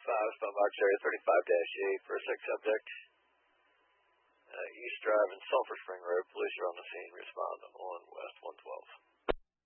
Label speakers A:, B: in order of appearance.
A: spot box area 35-8 for a sick subject. East Drive and Sulphur Spring Road. Police are on the scene. Respond on West 112.